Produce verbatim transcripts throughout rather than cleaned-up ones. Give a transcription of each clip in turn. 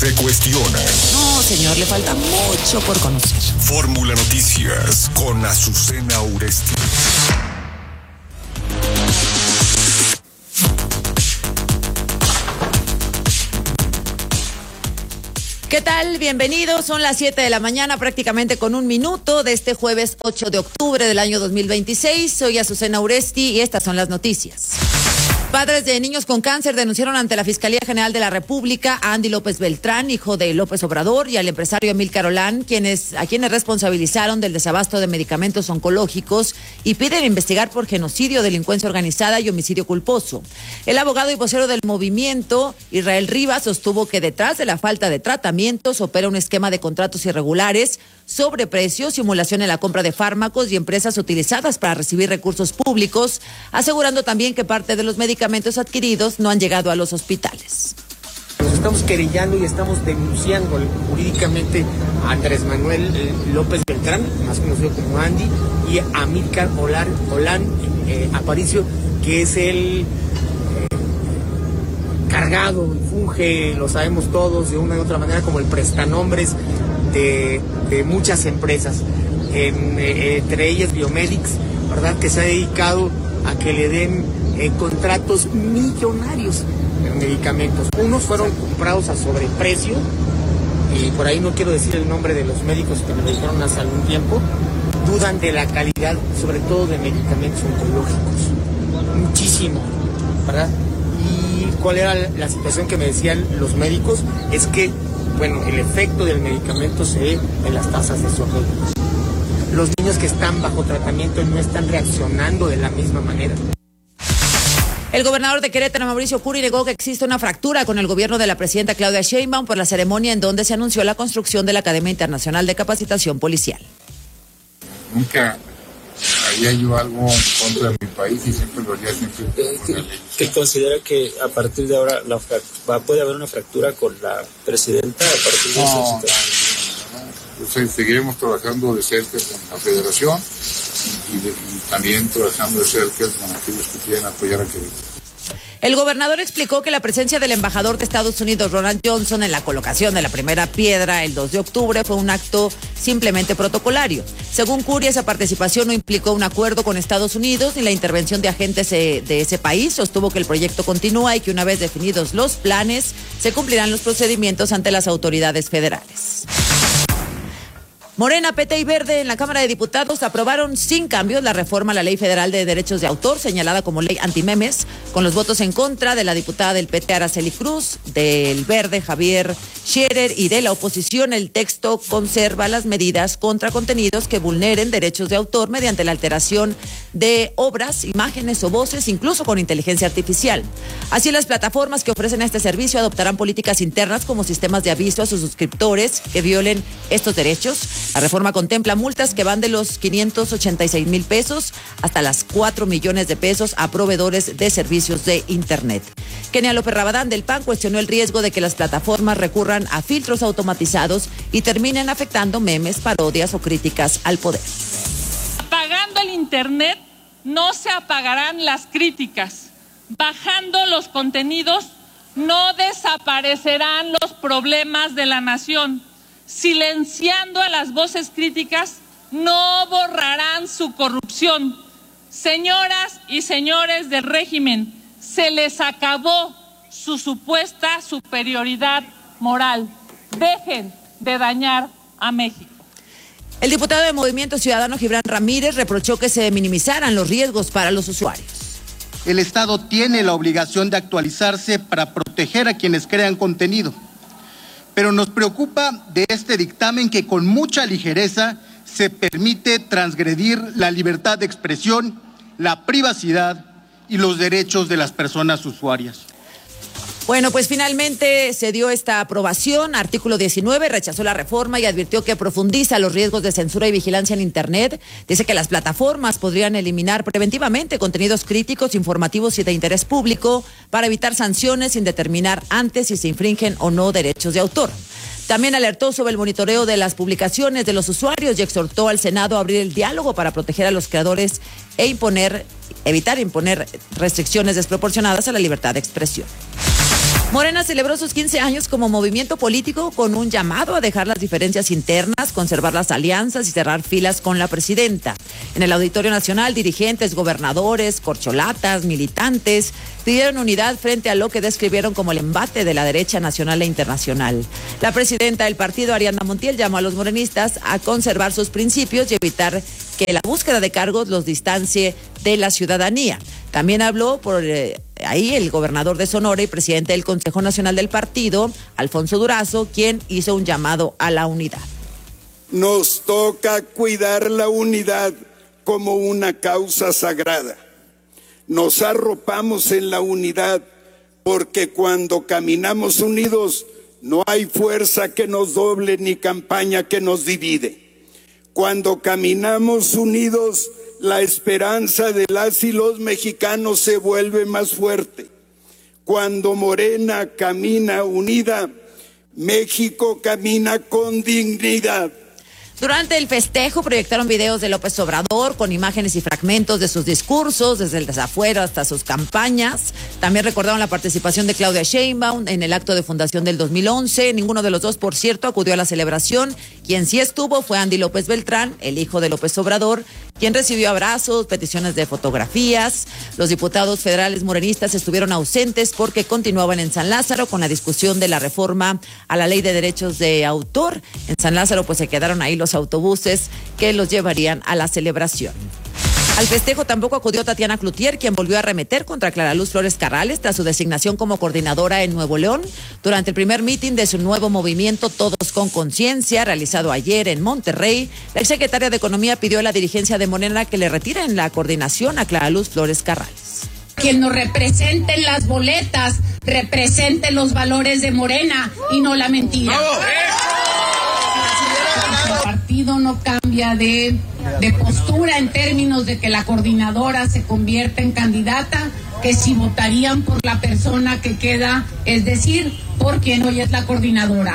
Te cuestionan. No, señor, le falta mucho por conocer. Fórmula Noticias con Azucena Uresti. ¿Qué tal? Bienvenidos. Son las siete de la mañana, prácticamente con un minuto de este jueves ocho de octubre del año dos mil veintiséis. Soy Azucena Uresti y estas son las noticias. Padres de niños con cáncer denunciaron ante la Fiscalía General de la República a Andy López Beltrán, hijo de López Obrador, y al empresario Amílcar Olán, quienes, a quienes responsabilizaron del desabasto de medicamentos oncológicos y piden investigar por genocidio, delincuencia organizada y homicidio culposo. El abogado y vocero del movimiento, Israel Rivas, sostuvo que detrás de la falta de tratamientos opera un esquema de contratos irregulares, sobreprecios, simulación en la compra de fármacos y empresas utilizadas para recibir recursos públicos, asegurando también que parte de los medicamentos adquiridos no han llegado a los hospitales. Nos estamos querellando y estamos denunciando jurídicamente a Andrés Manuel eh, López Beltrán, más conocido como Andy, y a Amílcar Olán, Olán eh, Aparicio, que es el eh, cargado, funge, lo sabemos todos de una u otra manera, como el prestanombres de, de muchas empresas, en, eh, entre ellas Biomedics, ¿verdad?, que se ha dedicado a que le den eh, contratos millonarios en medicamentos. Unos fueron comprados a sobreprecio, y por ahí no quiero decir el nombre de los médicos que me lo dijeron hace algún tiempo, dudan de la calidad, sobre todo de medicamentos oncológicos, muchísimo, ¿verdad? Y cuál era la situación que me decían los médicos, es que, bueno, el efecto del medicamento se ve en las tasas de socorro. Los niños que están bajo tratamiento no están reaccionando de la misma manera. El gobernador de Querétaro, Mauricio Curi, negó que existe una fractura con el gobierno de la presidenta Claudia Sheinbaum por la ceremonia en donde se anunció la construcción de la Academia Internacional de Capacitación Policial. Nunca haría yo algo en contra de mi país y siempre lo haría siempre. ¿Que, que considera que a partir de ahora la va, puede haber una fractura con la presidenta a partir de no, esa Entonces, seguiremos trabajando de cerca con la federación y, de, y también trabajando de cerca con aquellos que quieren apoyar a Querétaro. El gobernador explicó que la presencia del embajador de Estados Unidos, Ronald Johnson, en la colocación de la primera piedra el dos de octubre fue un acto simplemente protocolario. Según Curi, esa participación no implicó un acuerdo con Estados Unidos ni la intervención de agentes de ese país. Sostuvo que el proyecto continúa y que una vez definidos los planes, se cumplirán los procedimientos ante las autoridades federales. Morena, P T y Verde en la Cámara de Diputados aprobaron sin cambios la reforma a la Ley Federal de Derechos de Autor, señalada como ley antimemes, con los votos en contra de la diputada del P T Araceli Cruz, del Verde Javier Scherer y de la oposición. El texto conserva las medidas contra contenidos que vulneren derechos de autor mediante la alteración de obras, imágenes o voces, incluso con inteligencia artificial. Así, las plataformas que ofrecen este servicio adoptarán políticas internas como sistemas de aviso a sus suscriptores que violen estos derechos. La reforma contempla multas que van de los quinientos ochenta y seis mil pesos hasta las cuatro millones de pesos a proveedores de servicios de Internet. Kenia López Rabadán del P A N cuestionó el riesgo de que las plataformas recurran a filtros automatizados y terminen afectando memes, parodias o críticas al poder. Apagando el Internet no se apagarán las críticas. Bajando los contenidos no desaparecerán los problemas de la nación. Silenciando a las voces críticas, no borrarán su corrupción. Señoras y señores del régimen, se les acabó su supuesta superioridad moral. Dejen de dañar a México. El diputado de Movimiento Ciudadano, Gibran Ramírez, reprochó que se minimizaran los riesgos para los usuarios. El Estado tiene la obligación de actualizarse para proteger a quienes crean contenido. Pero nos preocupa de este dictamen que con mucha ligereza se permite transgredir la libertad de expresión, la privacidad y los derechos de las personas usuarias. Bueno, pues finalmente se dio esta aprobación. Artículo diecinueve rechazó la reforma y advirtió que profundiza los riesgos de censura y vigilancia en Internet. Dice que las plataformas podrían eliminar preventivamente contenidos críticos, informativos y de interés público para evitar sanciones sin determinar antes si se infringen o no derechos de autor. También alertó sobre el monitoreo de las publicaciones de los usuarios y exhortó al Senado a abrir el diálogo para proteger a los creadores e imponer, evitar imponer restricciones desproporcionadas a la libertad de expresión. Morena celebró sus quince años como movimiento político con un llamado a dejar las diferencias internas, conservar las alianzas y cerrar filas con la presidenta. En el Auditorio Nacional, dirigentes, gobernadores, corcholatas, militantes pidieron unidad frente a lo que describieron como el embate de la derecha nacional e internacional. La presidenta del partido, Ariadna Montiel, llamó a los morenistas a conservar sus principios y evitar que la búsqueda de cargos los distancie de la ciudadanía. También habló por eh, ahí el gobernador de Sonora y presidente del Consejo Nacional del partido, Alfonso Durazo, quien hizo un llamado a la unidad. Nos toca cuidar la unidad como una causa sagrada. Nos arropamos en la unidad porque cuando caminamos unidos no hay fuerza que nos doble ni campaña que nos divide. Cuando caminamos unidos, la esperanza de las y los mexicanos se vuelve más fuerte. Cuando Morena camina unida, México camina con dignidad. Durante el festejo proyectaron videos de López Obrador con imágenes y fragmentos de sus discursos, desde el desafuero hasta sus campañas. También recordaron la participación de Claudia Sheinbaum en el acto de fundación del dos mil once. Ninguno de los dos, por cierto, acudió a la celebración. Quien sí estuvo fue Andy López Beltrán, el hijo de López Obrador, quien recibió abrazos, peticiones de fotografías. Los diputados federales morenistas estuvieron ausentes porque continuaban en San Lázaro con la discusión de la reforma a la Ley de Derechos de Autor. En San Lázaro pues se quedaron ahí los autobuses que los llevarían a la celebración. Al festejo tampoco acudió Tatiana Cloutier, quien volvió a arremeter contra Clara Luz Flores Carrales tras su designación como coordinadora en Nuevo León. Durante el primer mitin de su nuevo movimiento Todos con Conciencia, realizado ayer en Monterrey, la exsecretaria de Economía pidió a la dirigencia de Morena que le retiren la coordinación a Clara Luz Flores Carrales. Quien nos represente en las boletas, represente los valores de Morena y no la mentira. El partido no cambia de, de postura en términos de que la coordinadora se convierta en candidata, que si votarían por la persona que queda, es decir, por quien hoy es la coordinadora.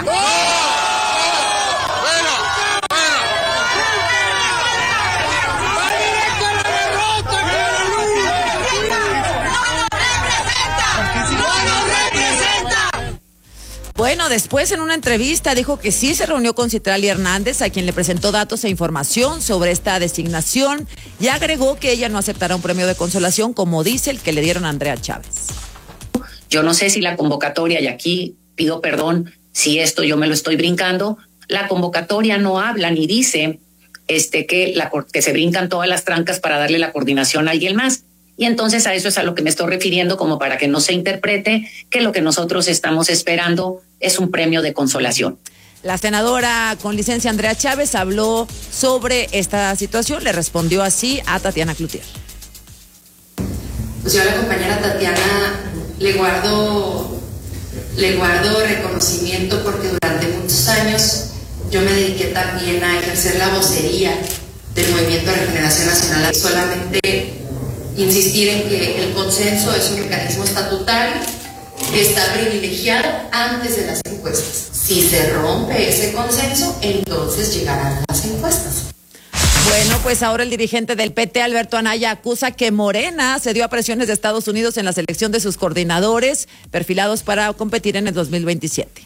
Bueno, después en una entrevista dijo que sí se reunió con Citlali Hernández, a quien le presentó datos e información sobre esta designación, y agregó que ella no aceptará un premio de consolación como dice el que le dieron a Andrea Chávez. Yo no sé si la convocatoria, y aquí pido perdón si esto yo me lo estoy brincando, la convocatoria no habla ni dice este, que, la, que se brincan todas las trancas para darle la coordinación a alguien más. Y entonces a eso es a lo que me estoy refiriendo, como para que no se interprete que lo que nosotros estamos esperando es un premio de consolación. La senadora con licencia Andrea Chávez habló sobre esta situación, le respondió así a Tatiana Cloutier. Pues yo a la compañera Tatiana le guardo, le guardo reconocimiento porque durante muchos años yo me dediqué también a ejercer la vocería del Movimiento de Regeneración Nacional. Solamente insistir en que el consenso es un mecanismo estatutario que está privilegiado antes de las encuestas. Si se rompe ese consenso, entonces llegarán las encuestas. Bueno, pues ahora el dirigente del P T, Alberto Anaya, acusa que Morena cedió a presiones de Estados Unidos en la selección de sus coordinadores perfilados para competir en el dos mil veintisiete.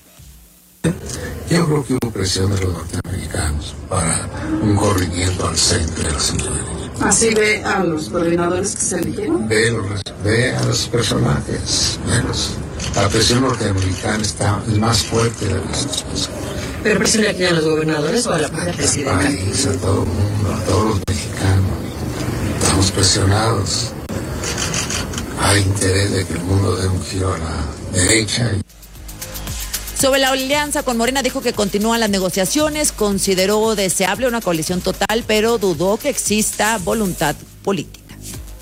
Yo creo que hubo presión de los norteamericanos para un corrimiento al centro de la ciudadanía. ¿Así ve a los coordinadores que se eligieron? Ve, los, ve a los personajes, ve los, la presión norteamericana está el más fuerte de los. ¿Pero presión aquí a los gobernadores o a la presidenta? Al país, a todo el mundo, a todos los mexicanos. Estamos presionados. Hay interés de que el mundo dé un giro a la derecha. Sobre la alianza con Morena dijo que continúan las negociaciones, consideró deseable una coalición total, pero dudó que exista voluntad política.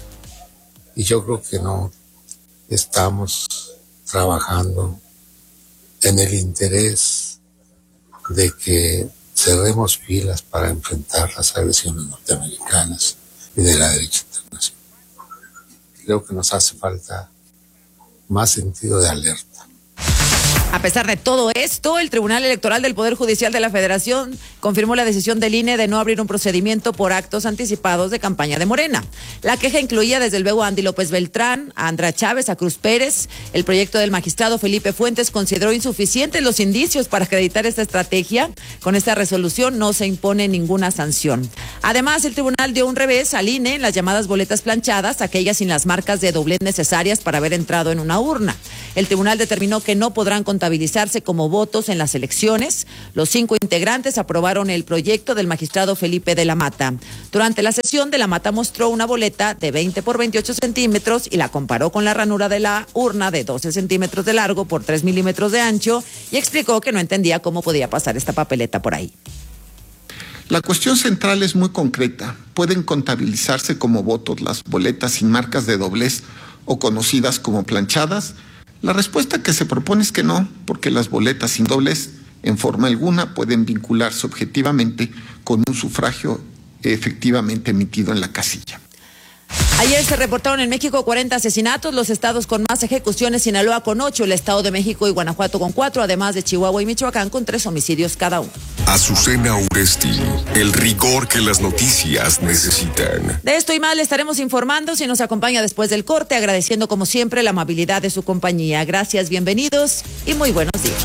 Y yo creo que no estamos trabajando en el interés de que cerremos filas para enfrentar las agresiones norteamericanas y de la derecha internacional. Creo que nos hace falta más sentido de alerta. A pesar de todo esto, el Tribunal Electoral del Poder Judicial de la Federación confirmó la decisión del I N E de no abrir un procedimiento por actos anticipados de campaña de Morena. La queja incluía desde luego a Andy López Beltrán, a Andrea Chávez, a Cruz Pérez. El proyecto del magistrado Felipe Fuentes consideró insuficientes los indicios para acreditar esta estrategia. Con esta resolución no se impone ninguna sanción. Además, el tribunal dio un revés al I N E en las llamadas boletas planchadas, aquellas sin las marcas de doblez necesarias para haber entrado en una urna. El tribunal determinó que no podrán contabilizarse como votos en las elecciones. Los cinco integrantes aprobaron el proyecto del magistrado Felipe de la Mata. Durante la sesión, de la Mata mostró una boleta de veinte por veintiocho centímetros y la comparó con la ranura de la urna de doce centímetros de largo por tres milímetros de ancho y explicó que no entendía cómo podía pasar esta papeleta por ahí. La cuestión central es muy concreta. ¿Pueden contabilizarse como votos las boletas sin marcas de doblez o conocidas como planchadas? La respuesta que se propone es que no, porque las boletas sin doblez en forma alguna pueden vincularse objetivamente con un sufragio efectivamente emitido en la casilla. Ayer se reportaron en México cuarenta asesinatos, los estados con más ejecuciones: Sinaloa con ocho, el Estado de México y Guanajuato con cuatro, además de Chihuahua y Michoacán con tres homicidios cada uno. Azucena Uresti, el rigor que las noticias necesitan. De esto y más le estaremos informando si nos acompaña después del corte, agradeciendo como siempre la amabilidad de su compañía. Gracias, bienvenidos y muy buenos días.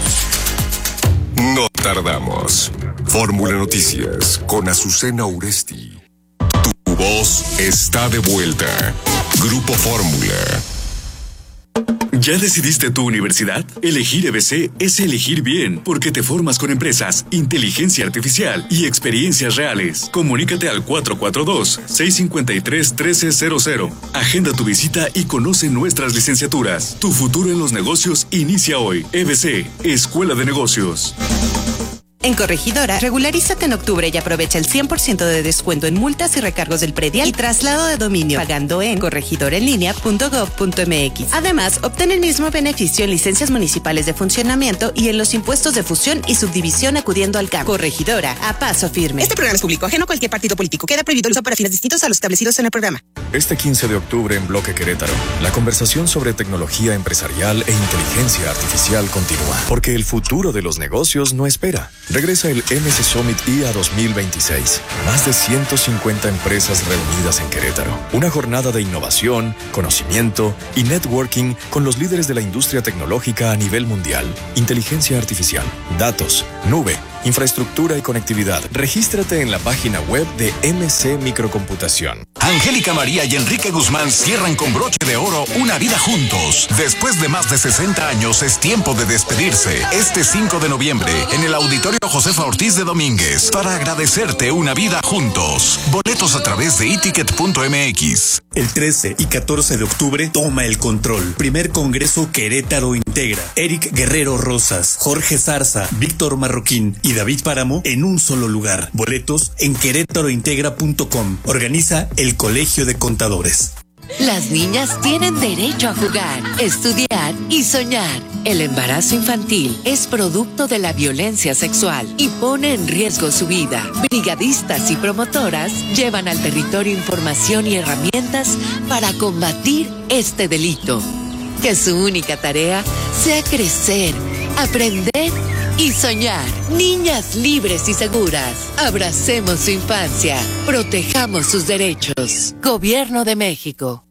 No tardamos. Fórmula Noticias con Azucena Uresti. Tu voz está de vuelta. Grupo Fórmula. ¿Ya decidiste tu universidad? Elegir E B C es elegir bien, porque te formas con empresas, inteligencia artificial y experiencias reales. Comunícate al cuatro cuatro dos, seis cinco tres, uno tres cero cero. Agenda tu visita y conoce nuestras licenciaturas. Tu futuro en los negocios inicia hoy. E B C, Escuela de Negocios. En Corregidora, regularízate en octubre y aprovecha el cien por ciento de descuento en multas y recargos del predial y traslado de dominio, pagando en corregidoraenlinea punto gob punto mx. Además, obtén el mismo beneficio en licencias municipales de funcionamiento y en los impuestos de fusión y subdivisión acudiendo al C A M. Corregidora, a paso firme. Este programa es público, ajeno a cualquier partido político. Queda prohibido el uso para fines distintos a los establecidos en el programa. Este quince de octubre en Bloque Querétaro, la conversación sobre tecnología empresarial e inteligencia artificial continúa, porque el futuro de los negocios no espera. Regresa el M S Summit I A dos mil veintiséis. Más de ciento cincuenta empresas reunidas en Querétaro. Una jornada de innovación, conocimiento y networking con los líderes de la industria tecnológica a nivel mundial. Inteligencia artificial, datos, nube, infraestructura y conectividad. Regístrate en la página web de M C Microcomputación. Angélica María y Enrique Guzmán cierran con broche de oro una vida juntos. Después de más de sesenta años es tiempo de despedirse. Este cinco de noviembre en el Auditorio Josefa Ortiz de Domínguez para agradecerte una vida juntos. Boletos a través de iticket punto m x. El trece y catorce de octubre toma el control. Primer Congreso Querétaro Integra. Eric Guerrero Rosas, Jorge Zarza, Víctor Marroquín y David Páramo en un solo lugar. Boletos en querétaro integra punto com. Organiza el Colegio de Contadores. Las niñas tienen derecho a jugar, estudiar y soñar. El embarazo infantil es producto de la violencia sexual y pone en riesgo su vida. Brigadistas y promotoras llevan al territorio información y herramientas para combatir este delito. Que su única tarea sea crecer, aprender y soñar. Niñas libres y seguras. Abracemos su infancia. Protejamos sus derechos. Gobierno de México.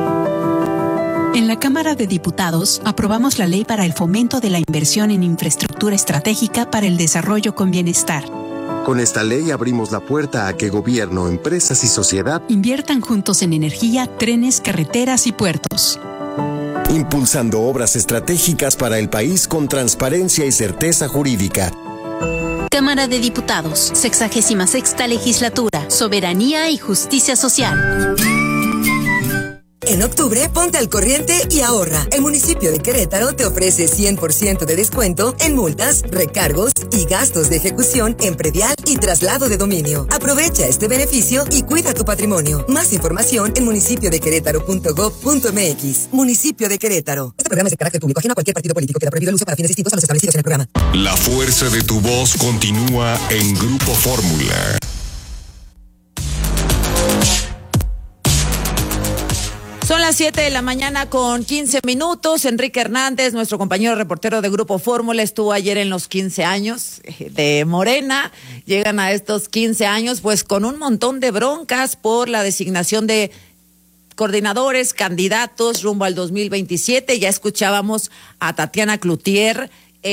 En la Cámara de Diputados aprobamos la ley para el fomento de la inversión en infraestructura estratégica para el desarrollo con bienestar. Con esta ley abrimos la puerta a que gobierno, empresas y sociedad inviertan juntos en energía, trenes, carreteras y puertos. Impulsando obras estratégicas para el país con transparencia y certeza jurídica. Cámara de Diputados, sexagésima sexta legislatura, soberanía y justicia social. En octubre, ponte al corriente y ahorra. El municipio de Querétaro te ofrece cien por ciento de descuento en multas, recargos y gastos de ejecución en predial y traslado de dominio. Aprovecha este beneficio y cuida tu patrimonio. Más información en municipio de querétaro punto gob punto m x. Municipio de Querétaro. Este programa es de carácter público, ajeno a cualquier partido político. Queda prohibido el uso para fines distintos a los establecidos en el programa. La fuerza de tu voz continúa en Grupo Fórmula. Son las siete de la mañana con quince minutos. Enrique Hernández, nuestro compañero reportero de Grupo Fórmula, estuvo ayer en los quince años de Morena. Llegan a estos quince años pues con un montón de broncas por la designación de coordinadores, candidatos rumbo al dos mil veintisiete. Ya escuchábamos a Tatiana Cloutier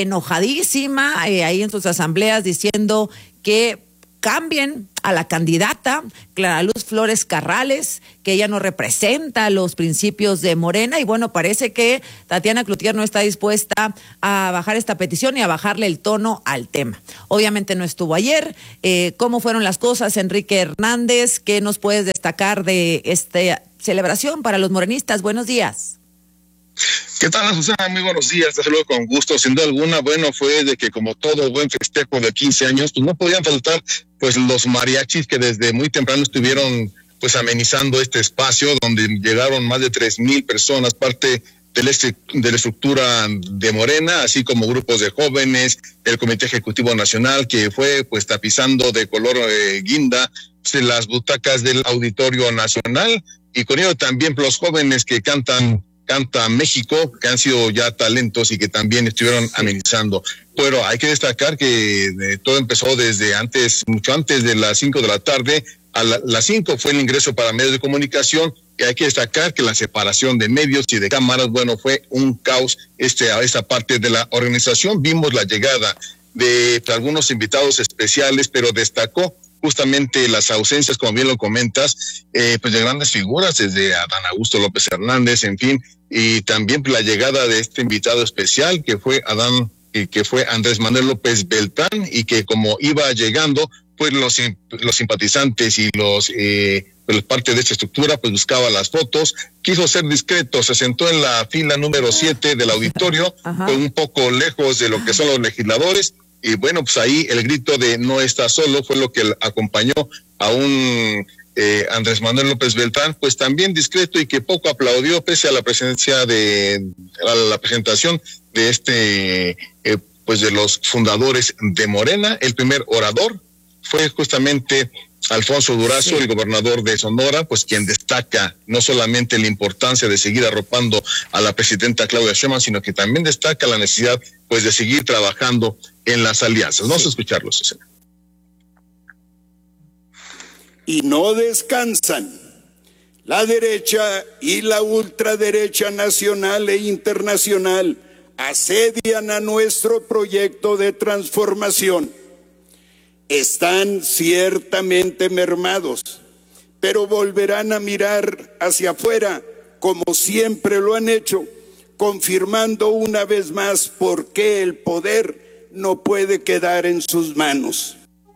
enojadísima eh, ahí en sus asambleas diciendo que cambien a la candidata Clara Luz Flores Carrales, que ella no representa los principios de Morena, y bueno, parece que Tatiana Cloutier no está dispuesta a bajar esta petición y a bajarle el tono al tema. Obviamente no estuvo ayer. Eh, ¿Cómo fueron las cosas, Enrique Hernández? ¿Qué nos puedes destacar de esta celebración para los morenistas? Buenos días. ¿Qué tal, Susana? Muy buenos días, te saludo con gusto. Sin duda alguna, bueno, fue de que como todo buen festejo de quince años, pues no podían faltar pues los mariachis que desde muy temprano estuvieron pues amenizando este espacio donde llegaron más de tres mil personas, parte de la, de la estructura de Morena, así como grupos de jóvenes, el Comité Ejecutivo Nacional, que fue pues tapizando de color eh, guinda pues, las butacas del Auditorio Nacional, y con ello también los jóvenes que cantan Canta México, que han sido ya talentos y que también estuvieron amenizando. Pero hay que destacar que eh, todo empezó desde antes, mucho antes de las cinco de la tarde. A la, las cinco fue el ingreso para medios de comunicación, y hay que destacar que la separación de medios y de cámaras, bueno, fue un caos este, a esta parte de la organización. Vimos la llegada de algunos invitados especiales, pero destacó justamente las ausencias, como bien lo comentas, eh, pues de grandes figuras, desde Adán Augusto López Hernández, en fin, y también la llegada de este invitado especial, que fue Adán, eh, que fue Andrés Manuel López Beltrán, y que como iba llegando, pues los, los simpatizantes y los, eh, pues parte de esta estructura, pues buscaba las fotos, quiso ser discreto, se sentó en la fila número siete del auditorio, fue un poco lejos de lo que son los legisladores. Y bueno, pues ahí el grito de no está solo fue lo que acompañó a un eh, Andrés Manuel López Beltrán, pues también discreto y que poco aplaudió pese a la presencia de, a la presentación de este, eh, pues de los fundadores de Morena. El primer orador fue justamente Alfonso Durazo, sí, el gobernador de Sonora, pues quien destaca no solamente la importancia de seguir arropando a la presidenta Claudia Sheinbaum, sino que también destaca la necesidad pues de seguir trabajando en las alianzas. Vamos sí. a escucharlos, Susana. Y no descansan. La derecha y la ultraderecha nacional e internacional asedian a nuestro proyecto de transformación. Están ciertamente mermados, pero volverán a mirar hacia afuera como siempre lo han hecho, confirmando una vez más por qué el poder no puede quedar en sus manos.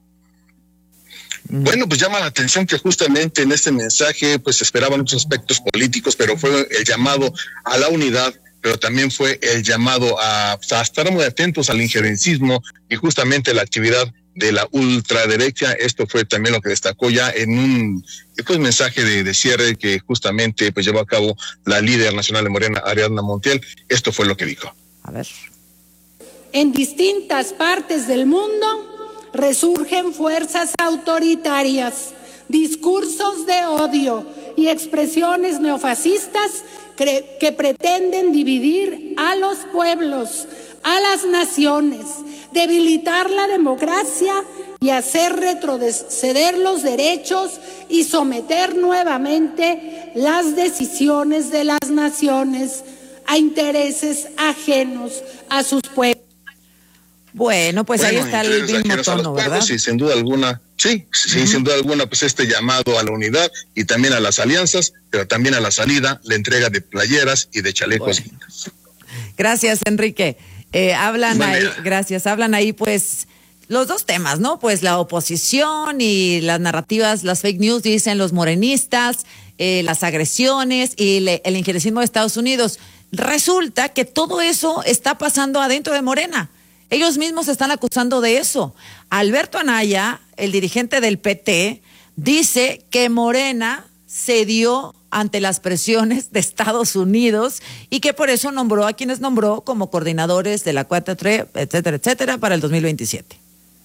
Bueno, pues llama la atención que justamente en este mensaje pues esperaban muchos aspectos políticos, pero fue el llamado a la unidad, pero también fue el llamado a, a estar muy atentos al injerencismo y justamente la actividad de la ultraderecha. Esto fue también lo que destacó ya en un pues, mensaje de, de cierre que justamente pues llevó a cabo la líder nacional de Morena, Ariadna Montiel. Esto fue lo que dijo. A ver. En distintas partes del mundo resurgen fuerzas autoritarias, discursos de odio y expresiones neofascistas que, que pretenden dividir a los pueblos, a las naciones, debilitar la democracia y hacer retroceder los derechos y someter nuevamente las decisiones de las naciones a intereses ajenos a sus pueblos. Bueno, pues bueno, ahí está el mismo tono, ¿verdad? Sí, sin duda alguna, sí, sí, uh-huh. sin duda alguna, pues este llamado a la unidad y también a las alianzas, pero también a la salida, la entrega de playeras y de chalecos. Bueno. Gracias, Enrique. Eh, hablan ahí, gracias, hablan ahí pues los dos temas, ¿no? Pues la oposición y las narrativas, las fake news, dicen los morenistas, eh, las agresiones y le, el injerencismo de Estados Unidos. Resulta que todo eso está pasando adentro de Morena. Ellos mismos se están acusando de eso. Alberto Anaya, el dirigente del P T, dice que Morena cedió ante las presiones de Estados Unidos y que por eso nombró a quienes nombró como coordinadores de la cuatro T, etcétera, etcétera, para el dos mil veintisiete.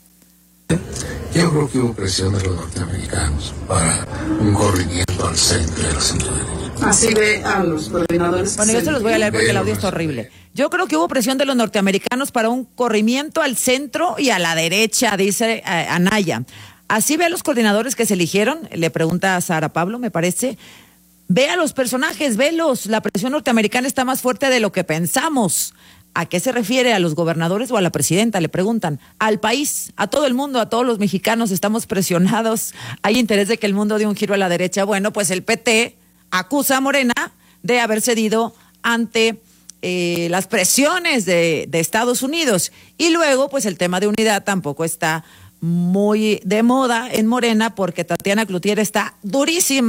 Yo creo que hubo presión de los norteamericanos para un corrimiento al centro de la Centroamérica. Así ve a los coordinadores. Bueno, yo se los voy a leer porque el audio está horrible. Yo creo que hubo presión de los norteamericanos para un corrimiento al centro y a la derecha, dice eh, Anaya. Así ve a los coordinadores que se eligieron, le pregunta a Sara Pablo, me parece. Ve a los personajes, velos. La presión norteamericana está más fuerte de lo que pensamos. ¿A qué se refiere? ¿A los gobernadores o a la presidenta? Le preguntan. Al país, a todo el mundo, a todos los mexicanos estamos presionados. Hay interés de que el mundo dé un giro a la derecha. Bueno, pues el P T acusa a Morena de haber cedido ante eh, las presiones de, de Estados Unidos. Y luego, pues el tema de unidad tampoco está muy de moda en Morena porque Tatiana Cloutier está durísima